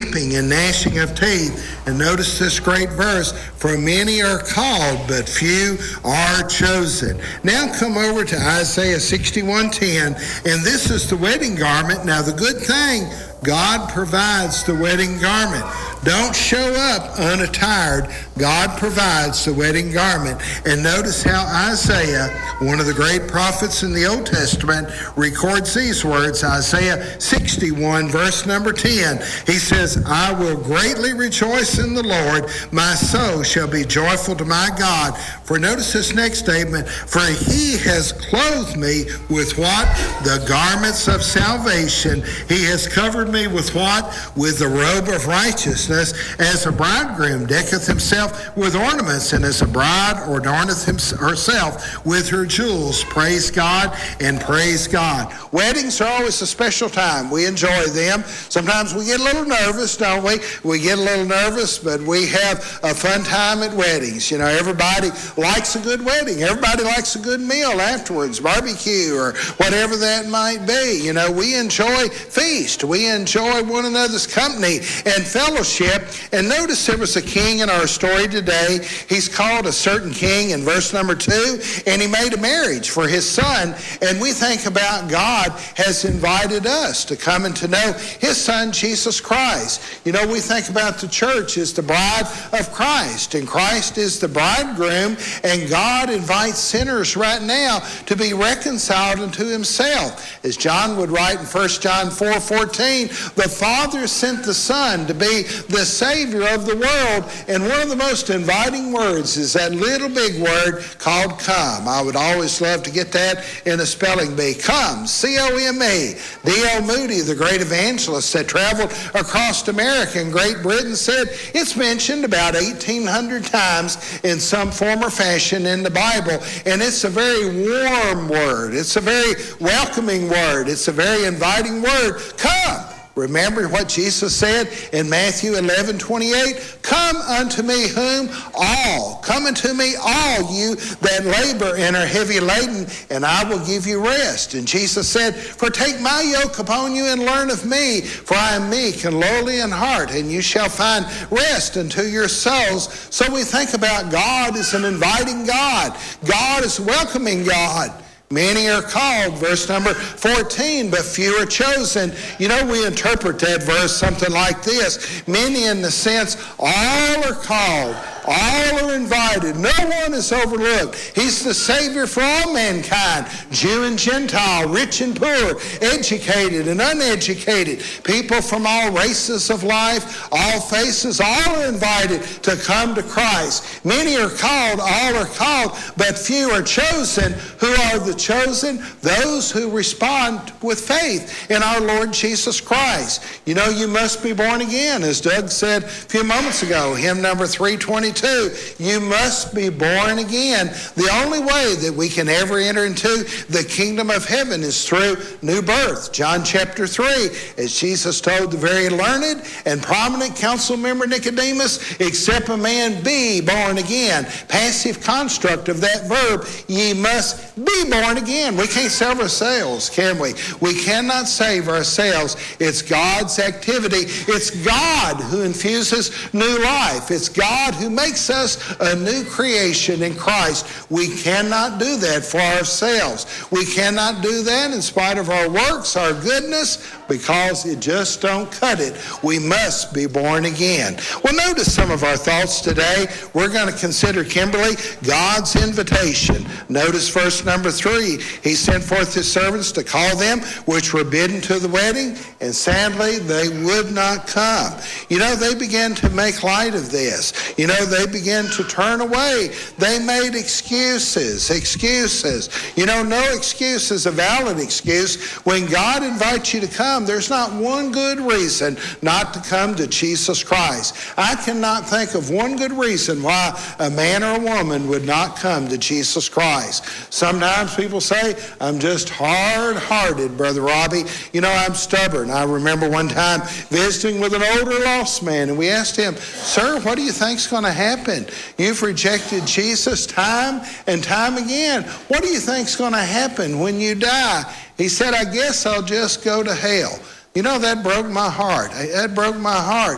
weeping and gnashing of teeth. And notice this great verse, for many are called, but few are chosen. Now come over to Isaiah 61:10, and this is the wedding garment. Now the good thing, God provides the wedding garment. Don't show up unattired. God provides the wedding garment. And notice how Isaiah, one of the great prophets in the Old Testament, records these words. Isaiah 61, verse number 10. He says, I will greatly rejoice in the Lord. My soul shall be joyful to my God. For notice this next statement, for he has clothed me with what? The garments of salvation. He has covered me with what? With the robe of righteousness. As a bridegroom decketh himself with ornaments, and as a bride adorneth herself with her jewels. Praise God and praise God. Weddings are always a special time. We enjoy them. Sometimes we get a little nervous, don't we? We get a little nervous, but we have a fun time at weddings. You know, everybody likes a good wedding. Everybody likes a good meal afterwards, barbecue or whatever that might be. You know, we enjoy feast. We enjoy one another's company and fellowship. And notice there was a king in our story today. He's called a certain king in verse number 2, and he made a marriage for his son. And we think about God has invited us to come and to know his son, Jesus Christ. You know, we think about the church as the bride of Christ, and Christ is the bridegroom, and God invites sinners right now to be reconciled unto himself. As John would write in 1 John 4:14, the Father sent the Son to be the Savior of the world. And one of the most inviting words is that little big word called come. I would always love to get that in a spelling bee. Come, C-O-M-E. D.L. Moody, the great evangelist that traveled across America and Great Britain, said it's mentioned about 1,800 times in some form or fashion in the Bible. And it's a very warm word. It's a very welcoming word. It's a very inviting word. Come. Remember what Jesus said in Matthew 11:28? Come unto me whom? All. Come unto me all you that labor and are heavy laden, and I will give you rest. And Jesus said, for take my yoke upon you and learn of me, for I am meek and lowly in heart, and you shall find rest unto your souls. So we think about God as an inviting God. God is welcoming God. Many are called, verse number 14, but few are chosen. You know, we interpret that verse something like this. Many in the sense, all are called, all are invited. No one is overlooked. He's the Savior for all mankind, Jew and Gentile, rich and poor, educated and uneducated, people from all races of life, all faces, all are invited to come to Christ. Many are called, all are called, but few are chosen. Who are the chosen? Those who respond with faith in our Lord Jesus Christ. You know, you must be born again, as Doug said a few moments ago, hymn number 322. You must be born again. The only way that we can ever enter into the kingdom of heaven is through new birth. John chapter 3, as Jesus told the very learned and prominent council member Nicodemus, except a man be born again. Passive construct of that verb, ye must be born again. We can't save ourselves, can we? We cannot save ourselves. It's God's activity. It's God who infuses new life. It's God who makes us a new creation in Christ. We cannot do that for ourselves. We cannot do that in spite of our works, our goodness, because it just don't cut it. We must be born again. Well, notice some of our thoughts today. We're going to consider, Kimberly, God's invitation. Notice verse number 3. He sent forth his servants to call them which were bidden to the wedding, and sadly they would not come. You know, they began to make light of this. You know, they began to turn away. They made excuses. You know, no excuse is a valid excuse. When God invites you to come, there's not one good reason not to come to Jesus Christ. I cannot think of one good reason why a man or a woman would not come to Jesus Christ. Sometimes people say, I'm just hard-hearted, Brother Robbie. You know, I'm stubborn. I remember one time visiting with an older lost man, and we asked him, sir, what do you think's going to happen? You've rejected Jesus time and time again. What do you think's going to happen when you die? He said, I guess I'll just go to hell. You know, that broke my heart. That broke my heart.